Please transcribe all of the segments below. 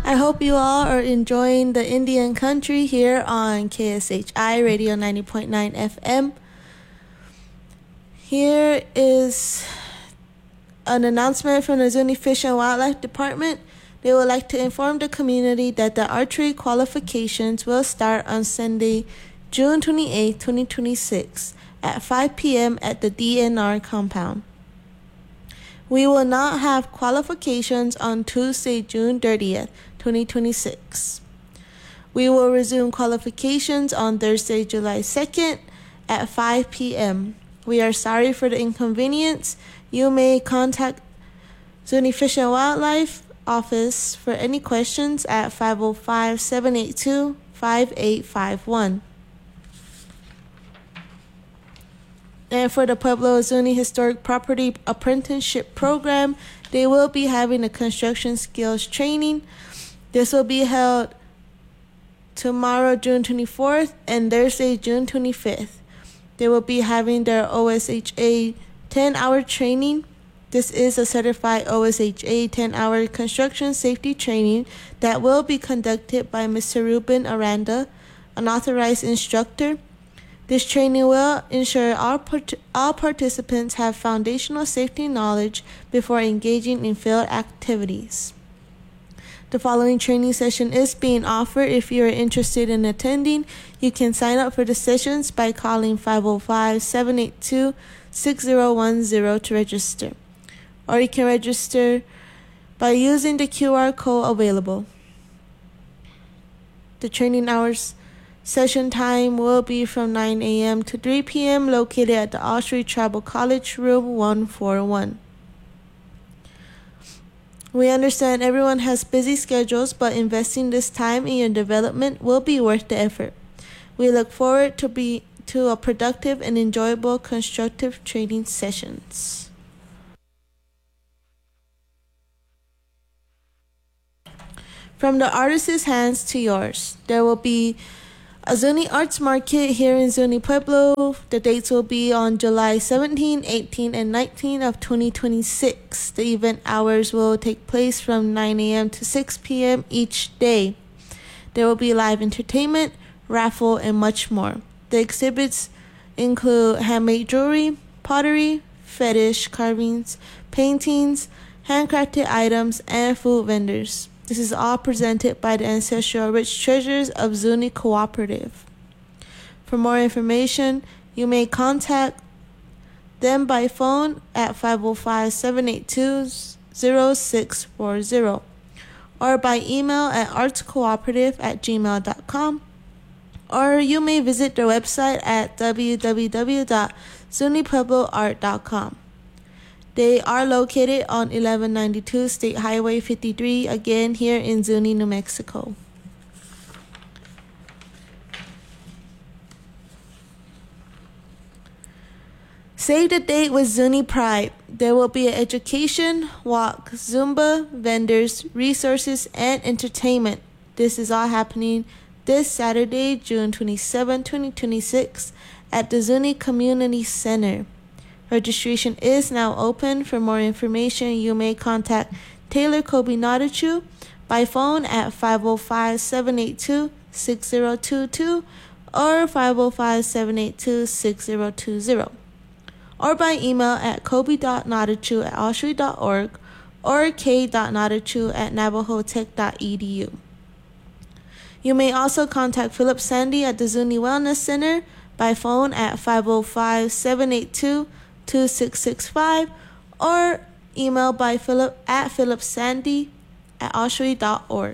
I hope you all are enjoying the Indian country here on KSHI Radio 90.9 FM. Here is an announcement from the Zuni Fish and Wildlife Department. They would like to inform the community that the archery qualifications will start on Sunday, June 28, 2026 at 5 p.m. at the DNR compound. We will not have qualifications on Tuesday, June 30th, 2026. We will resume qualifications on Thursday, July 2nd at 5 p.m. We are sorry for the inconvenience. You may contact Zuni Fish and Wildlife Office for any questions at 505-782-5851. And for the Pueblo Zuni Historic Property Apprenticeship Program, they will be having a construction skills training. This will be held tomorrow, June 24th, and Thursday, June 25th. They will be having their OSHA 10-hour training. This is a certified OSHA 10-hour construction safety training that will be conducted by Mr. Ruben Aranda, an authorized instructor. This training will ensure all participants have foundational safety knowledge before engaging in field activities. The following training session is being offered. If you are interested in attending, you can sign up for the sessions by calling 505-782-6010 to register. Or you can register by using the QR code available. The training hours session time will be from 9 a.m. to 3 p.m. located at the Oshrey Tribal College, room 141. We understand everyone has busy schedules, but investing this time in your development will be worth the effort. We look forward to a productive and enjoyable constructive training sessions. From the artist's hands to yours, there will be a Zuni Arts Market here in Zuni Pueblo. The dates will be on July 17, 18, and 19 of 2026. The event hours will take place from 9 a.m. to 6 p.m. each day. There will be live entertainment, raffle, and much more. The exhibits include handmade jewelry, pottery, fetish carvings, paintings, handcrafted items, and food vendors. This is all presented by the Ancestral Rich Treasures of Zuni Cooperative. For more information, you may contact them by phone at 505-782-0640 or by email at artscooperative@gmail.com, or you may visit their website at www.zunipuebloart.com. They are located on 1192 State Highway 53, again here in Zuni, New Mexico. Save the date with Zuni Pride. There will be an education, walk, Zumba, vendors, resources, and entertainment. This is all happening this Saturday, June 27, 2026 at the Zuni Community Center. Registration is now open. For more information, you may contact Taylor Kobe Nadachu by phone at 505-782-6022 or 505-782-6020, or by email at kobe.nadachu@oshrey.org or k.nadachu@navajotech.edu. You may also contact Philip Sandy at the Zuni Wellness Center by phone at 505-782-2665 or email by philipsandy@philipsandy@oshrey.org.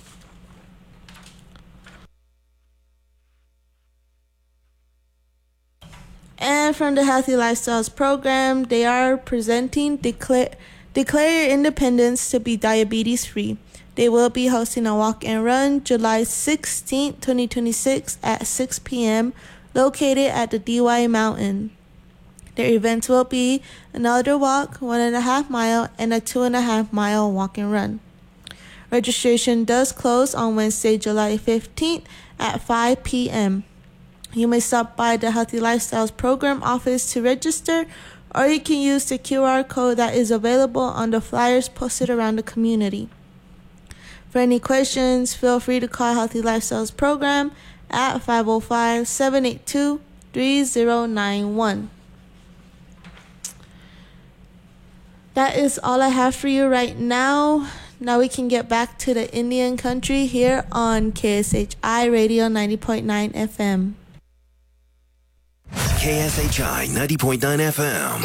And from the Healthy Lifestyles program, they are presenting Declare Your Independence to be Diabetes Free. They will be hosting a walk and run July 16, 2026 at 6 p.m. located at the DY Mountain. Their events will be another walk, 1.5 mile, and a 2.5 mile walk and run. Registration does close on Wednesday, July 15th at 5 p.m. You may stop by the Healthy Lifestyles program office to register, or you can use the QR code that is available on the flyers posted around the community. For any questions, feel free to call Healthy Lifestyles Program at 505-782-3091. That is all I have for you right now. Now we can get back to the Indian country here on KSHI Radio 90.9 FM. KSHI 90.9 FM.